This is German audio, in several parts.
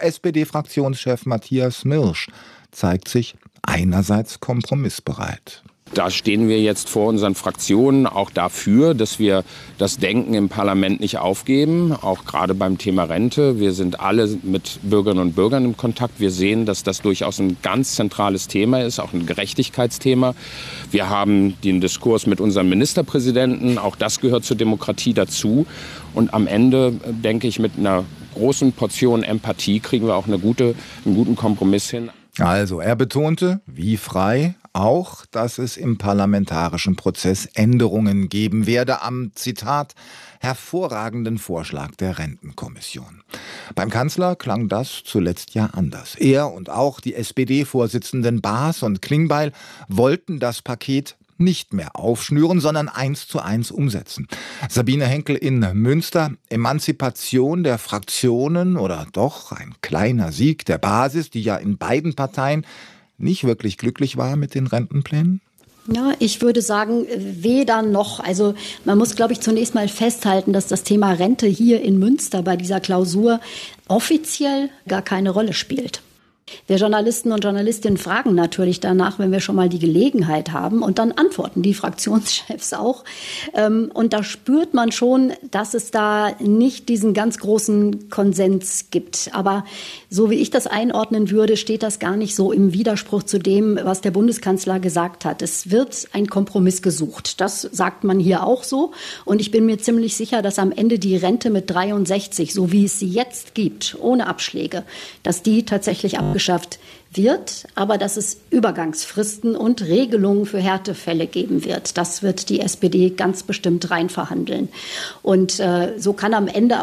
SPD-Fraktionschef Matthias Mirsch zeigt sich einerseits kompromissbereit. Da stehen wir jetzt vor unseren Fraktionen auch dafür, dass wir das Denken im Parlament nicht aufgeben, auch gerade beim Thema Rente. Wir sind alle mit Bürgerinnen und Bürgern im Kontakt. Wir sehen, dass das durchaus ein ganz zentrales Thema ist, auch ein Gerechtigkeitsthema. Wir haben den Diskurs mit unserem Ministerpräsidenten, auch das gehört zur Demokratie dazu. Und am Ende, denke ich, mit einer großen Portion Empathie kriegen wir auch einen guten Kompromiss hin. Also, er betonte, wie frei, auch, dass es im parlamentarischen Prozess Änderungen geben werde am, Zitat, hervorragenden Vorschlag der Rentenkommission. Beim Kanzler klang das zuletzt ja anders. Er und auch die SPD-Vorsitzenden Baas und Klingbeil wollten das Paket nicht mehr aufschnüren, sondern 1:1 umsetzen. Sabine Henkel in Münster, Emanzipation der Fraktionen oder doch ein kleiner Sieg der Basis, die ja in beiden Parteien nicht wirklich glücklich war mit den Rentenplänen? Ja, ich würde sagen, weder noch. Also man muss, glaube ich, zunächst mal festhalten, dass das Thema Rente hier in Münster bei dieser Klausur offiziell gar keine Rolle spielt. Wir Journalisten und Journalistinnen fragen natürlich danach, wenn wir schon mal die Gelegenheit haben, und dann antworten die Fraktionschefs auch. Und da spürt man schon, dass es da nicht diesen ganz großen Konsens gibt. Aber so wie ich das einordnen würde, steht das gar nicht so im Widerspruch zu dem, was der Bundeskanzler gesagt hat. Es wird ein Kompromiss gesucht. Das sagt man hier auch so. Und ich bin mir ziemlich sicher, dass am Ende die Rente mit 63, so wie es sie jetzt gibt, ohne Abschläge, dass die tatsächlich abgeschafft wird, aber dass es Übergangsfristen und Regelungen für Härtefälle geben wird. Das wird die SPD ganz bestimmt reinverhandeln. Und so können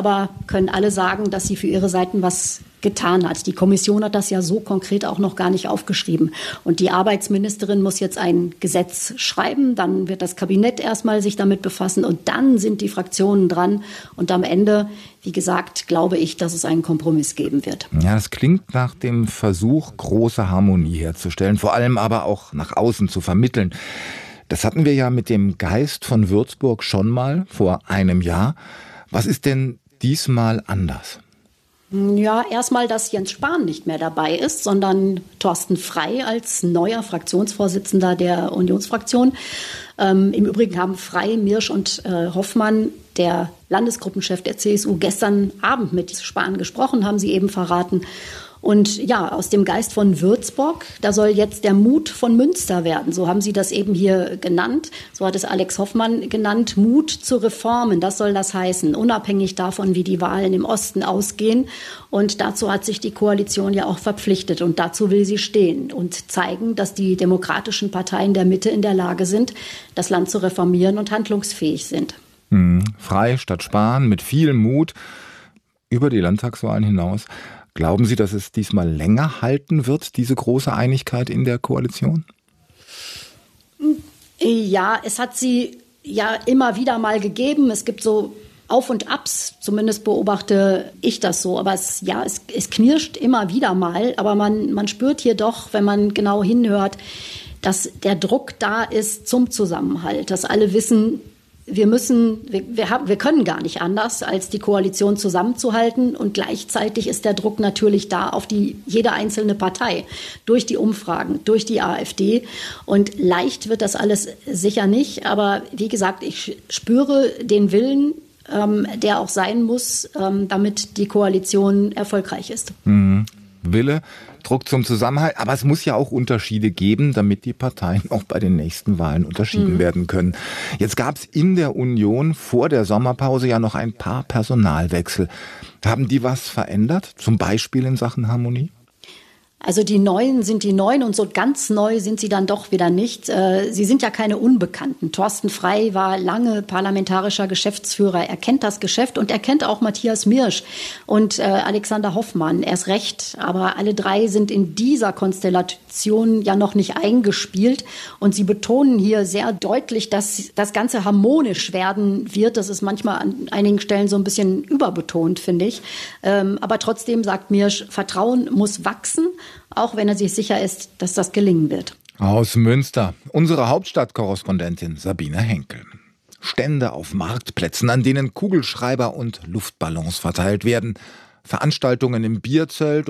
alle sagen, dass sie für ihre Seiten was getan hat. Die Kommission hat das ja so konkret auch noch gar nicht aufgeschrieben. Und die Arbeitsministerin muss jetzt ein Gesetz schreiben, dann wird das Kabinett erstmal sich damit befassen und dann sind die Fraktionen dran. Und am Ende, wie gesagt, glaube ich, dass es einen Kompromiss geben wird. Ja, das klingt nach dem Versuch, große Harmonie herzustellen, vor allem aber auch nach außen zu vermitteln. Das hatten wir ja mit dem Geist von Würzburg schon mal vor einem Jahr. Was ist denn diesmal anders? Ja, erstmal, dass Jens Spahn nicht mehr dabei ist, sondern Thorsten Frey als neuer Fraktionsvorsitzender der Unionsfraktion. Im Übrigen haben Frey, Mirsch und Hoffmann, der Landesgruppenchef der CSU, gestern Abend mit Spahn gesprochen, haben sie eben verraten. Und ja, aus dem Geist von Würzburg, da soll jetzt der Mut von Münster werden. So haben sie das eben hier genannt. So hat es Alex Hoffmann genannt. Mut zu Reformen, das soll das heißen, unabhängig davon, wie die Wahlen im Osten ausgehen. Und dazu hat sich die Koalition ja auch verpflichtet. Und dazu will sie stehen und zeigen, dass die demokratischen Parteien der Mitte in der Lage sind, das Land zu reformieren und handlungsfähig sind. Frei statt Spahn, mit viel Mut über die Landtagswahlen hinaus. Glauben Sie, dass es diesmal länger halten wird, diese große Einigkeit in der Koalition? Ja, es hat sie ja immer wieder mal gegeben. Es gibt so Auf und Abs, zumindest beobachte ich das so. Aber es knirscht immer wieder mal. Aber man spürt hier doch, wenn man genau hinhört, dass der Druck da ist zum Zusammenhalt. Dass alle wissen, wir können gar nicht anders, als die Koalition zusammenzuhalten. Und gleichzeitig ist der Druck natürlich da auf jede einzelne Partei. Durch die Umfragen, durch die AfD. Und leicht wird das alles sicher nicht. Aber wie gesagt, ich spüre den Willen, der auch sein muss, damit die Koalition erfolgreich ist. Wille, Druck zum Zusammenhalt. Aber es muss ja auch Unterschiede geben, damit die Parteien auch bei den nächsten Wahlen unterschieden werden können. Jetzt gab es in der Union vor der Sommerpause ja noch ein paar Personalwechsel. Haben die was verändert? Zum Beispiel in Sachen Harmonie? Also die Neuen sind die Neuen und so ganz neu sind sie dann doch wieder nicht. Sie sind ja keine Unbekannten. Thorsten Frey war lange parlamentarischer Geschäftsführer. Er kennt das Geschäft und er kennt auch Matthias Mirsch und Alexander Hoffmann. Erst recht, aber alle drei sind in dieser Konstellation ja noch nicht eingespielt. Und sie betonen hier sehr deutlich, dass das Ganze harmonisch werden wird. Das ist manchmal an einigen Stellen so ein bisschen überbetont, finde ich. Aber trotzdem sagt Mirsch, Vertrauen muss wachsen, auch wenn er sich sicher ist, dass das gelingen wird. Aus Münster, unsere Hauptstadtkorrespondentin Sabine Henkel. Stände auf Marktplätzen, an denen Kugelschreiber und Luftballons verteilt werden. Veranstaltungen im Bierzelt